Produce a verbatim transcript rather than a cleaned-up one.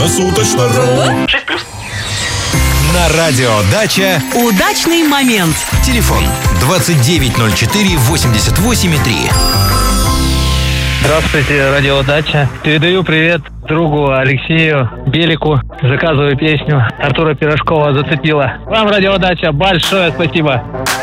Круглосуточно.ру. шесть плюс. На радио «Дача» удачный момент. Телефон двадцать девять ноль четыре восемьдесят восемь три. Здравствуйте, радио «Дача». Передаю привет другу Алексею Белику. Заказываю песню Артура Пирожкова «Зацепила». Вам, радио «Дача», большое спасибо.